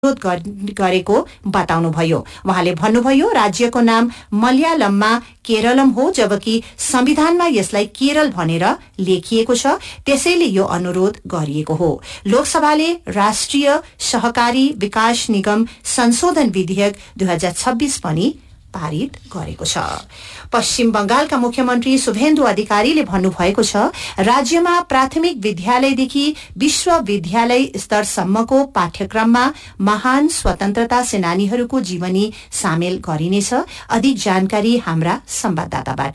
गरेको बताउनुभयो। उहाँले भन्नुभयो, राज्यको नाम मलयालममा केरलम हो, जबकि संविधानमा यसलाई केरल भनेर लेखिएको छ, त्यसैले यो अनुरोध गरिएको हो। लोकसभाले राष्ट्रिय सहकारी विकास निगम संशोधन विधेयक 2026 पनि पारित गरेको छ। पश्चिम बंगालका मुख्यमन्त्री शुभेन्दु अधिकारीले भन्नुभएको छ, राज्यमा प्राथमिक विद्यालयदेखि विश्वविद्यालय स्तरसम्मको पाठ्यक्रममा महान स्वतन्त्रता सेनानीहरूको जीवनी सामेल गरिनेछ। अधिक जानकारी हाम्रा संवाददाताबाट।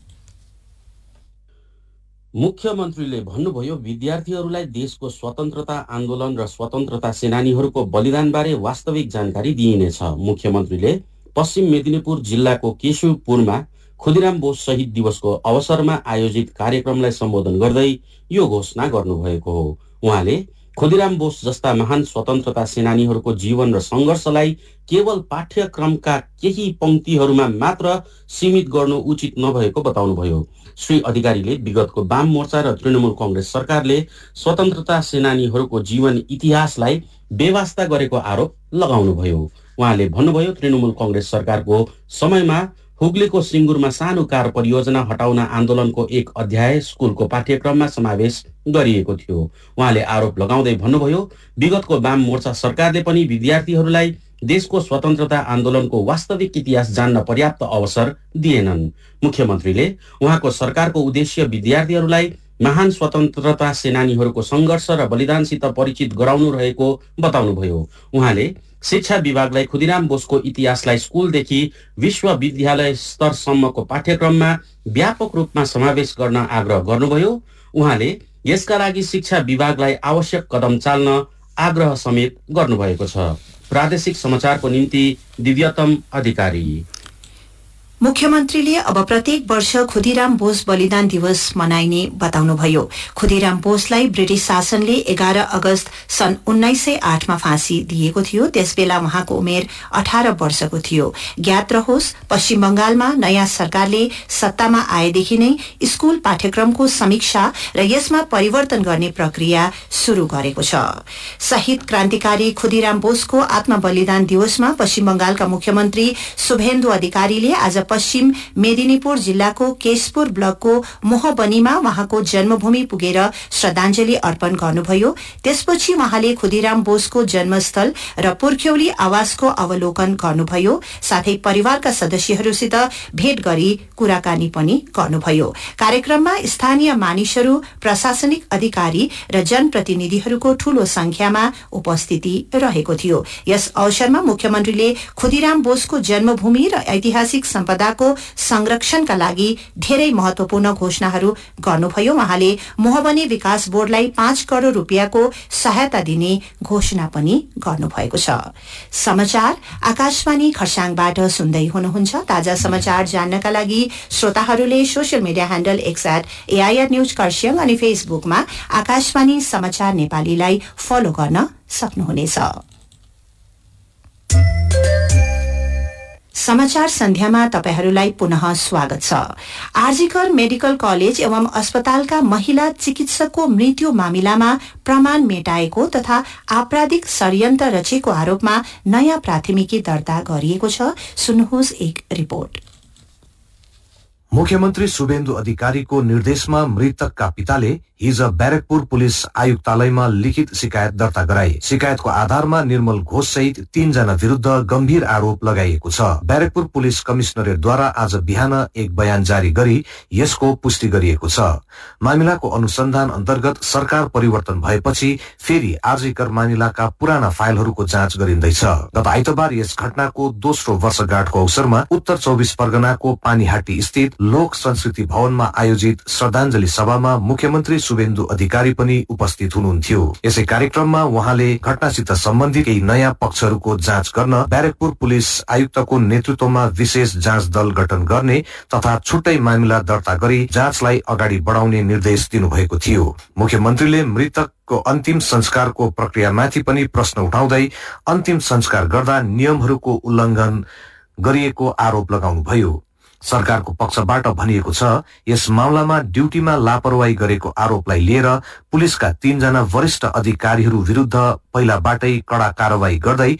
मुख्यमन्त्रीले भन्नुभयो, विद्यार्थीहरूलाई देशको स्वतन्त्रता आन्दोलन र स्वतन्त्रता सेनानीहरूको बलिदानबारे वास्तविक जानकारी दिइनेछ। मुख्यमन्त्रीले पश्चिम मेदिनीपुर जिल्लाको केशवपुरमा खुदीराम बोस शहीद दिवसको अवसरमा आयोजित कार्यक्रमलाई सम्बोधन गर्दै यो घोषणा गर्नुभएको हो। उहाँले खुदीराम बोस जस्ता महान स्वतन्त्रता सेनानीहरूको जीवन र सङ्घर्षलाई केवल पाठ्यक्रमका केही पंक्तिहरूमा मात्र सीमित गर्नु उचित नभएको बताउनुभयो। श्री अधिकारीले विगतको वाम मोर्चा र तृणमूल कांग्रेस सरकारले स्वतन्त्रता सेनानीहरूको जीवन इतिहासलाई बेवास्ता गरेको आरोप लगाउनुभयो। उहाँले भन्नुभयो, तृणमूल कांग्रेस सरकारको समयमा हुगलीको सिङ्गुरमा सानो कार परियोजना हटाउन आन्दोलनको एक अध्याय स्कुलको पाठ्यक्रममा समावेश गरिएको थियो। उहाँले आरोप लगाउँदै भन्नुभयो, विगतको वाम मोर्चा सरकारले पनि विद्यार्थीहरूलाई देशको स्वतन्त्रता आन्दोलनको वास्तविक इतिहास जान्न पर्याप्त अवसर दिएनन्। मुख्यमन्त्रीले उहाँको सरकारको उद्देश्य विद्यार्थीहरूलाई महान स्वतन्त्रता सेनानीहरूको सङ्घर्ष र बलिदानसित परिचित गराउनु रहेको बताउनुभयो। उहाँले शिक्षा विभागलाई खुदीराम बोसको इतिहासलाई स्कुलदेखि विश्वविद्यालय स्तरसम्मको पाठ्यक्रममा व्यापक रूपमा समावेश गर्न आग्रह गर्नुभयो। उहाँले यसका लागि शिक्षा विभागलाई आवश्यक कदम चाल्न आग्रह समेत गर्नुभएको छ। प्रादेशिक समाचारको निम्ति दिव्यतम अधिकारी। मुख्यमन्त्रीले अब प्रत्येक वर्ष खुदीराम बोस बलिदान दिवस मनाइने बताउनुभयो। खुदीराम बोसलाई ब्रिटिश शासनले 11 अगस्त सन् 1908 मा फाँसी दिएको थियो। त्यसबेला उहाँको उमेर 18 वर्षको थियो। ज्ञात रहोस्, पश्चिम बंगालमा नयाँ सरकारले सत्तामा आएदेखि नै स्कूल पाठ्यक्रमको समीक्षा र यसमा परिवर्तन गर्ने प्रक्रिया शुरू गरेको छ। शहीद क्रान्तिकारी खुदीराम बोसको आत्म बलिदान दिवसमा पश्चिम बंगालका मुख्यमन्त्री शुभेन्दु अधिकारीले आज पश्चिम मेदिनीपुर जिल्लाको केशपुर ब्लकको मोहबनीमा उहाँको जन्मभूमि पुगेर श्रद्धाञ्जली अर्पण गर्नुभयो। त्यसपछि उहाँले खुदीराम बोसको जन्मस्थल र पुर्ख्यौली आवासको अवलोकन गर्नुभयो। साथै परिवारका सदस्यहरूसित भेट गरी कुराकानी पनि गर्नुभयो। कार्यक्रममा स्थानीय मानिसहरू, प्रशासनिक अधिकारी र जनप्रतिनिधिहरूको ठूलो संख्यामा उपस्थिति रहेको थियो। यस अवसरमा मुख्यमन्त्रीले खुदीराम बोसको जन्मभूमि र ऐतिहासिक सम्पदाको संरक्षणका लागि धेरै महत्वपूर्ण घोषणाहरू गर्नुभयो। उहाँले मोहबनी विकास बोर्डलाई 5 करोड़ रुपियाँको सहायता दिने घोषणा पनि गर्नुभएको छ। समाचार आकाशवाणी खरसाङबाट सुन्दै हुनुहुन्छ। ताजा समाचार जान्नका लागि श्रोताहरूले social media handle @AIR news Kurseong अनि फेसबुकमा आकाशवाणी समाचार नेपालीलाई फलो गर्न सक्नुहुनेछ। समाचार सन्ध्यामा तपाईहरूलाई पुनः स्वागत छ। आरजीकर मेडिकल कलेज एवं अस्पतालका महिला चिकित्सकको मृत्यु मामिलामा प्रमाण मेटाएको तथा आपराधिक षड्यन्त्र रचेको आरोपमा नयाँ प्राथमिकी दर्ता गरिएको छ। सुन्नुहोस् एक रिपोर्ट। मुख्यमन्त्री शुभेन्दु अधिकारीको निर्देशमा मृतकका पिताले हिज ब्यारेकपुर पुलिस आयुक्तालयमा लिखित शिकायत दर्ता गराए। शिकायतको आधारमा निर्मल घोष सहित 3 जना विरुद्ध गम्भीर आरोप लगाइएको छ। ब्यारेकपुर पुलिस कमिश्नरेटद्वारा आज बिहान एक बयान जारी गरी यसको पुष्टि गरिएको छ। मामिलाको अनुसन्धान अन्तर्गत सरकार परिवर्तन भएपछि फेरि आरजीकर मामिलाका पुराना फाइलहरूको जाँच गरिँदैछ। गत आइतबार यस घटनाको दोस्रो वर्षगाँठको अवसरमा उत्तर 24 परगनाको पानीहाटी स्थित लोक संस्कृति भवनमा आयोजित श्रद्धाञ्जली सभामा मुख्यमन्त्री शुभेन्दु अधिकारी पनि उपस्थित हुनुहुन्थ्यो। यसै कार्यक्रममा उहाँले घटनासित सम्बन्धित केही नयाँ पक्षहरूको जाँच गर्न ब्यारेकपुर पुलिस आयुक्तको नेतृत्वमा विशेष जाँच दल गठन गर्ने तथा छुट्टै मामिला दर्ता गरी जाँचलाई अगाडि बढाउने निर्देश दिनुभएको थियो। मुख्यमन्त्रीले मृतकको अन्तिम संस्कारको प्रक्रियामाथि पनि प्रश्न उठाउँदै अन्तिम संस्कार गर्दा नियमहरूको उल्लङ्घन गरिएको आरोप लगाउनुभयो। सरकारको पक्षबाट भनिएको छ यस मामलामा ड्युटीमा लापरवाही गरेको आरोपलाई लिएर पुलिसका 3 जना वरिष्ठ अधिकारीहरू विरुद्ध पहिलाबाटै कड़ा कारवाही गर्दै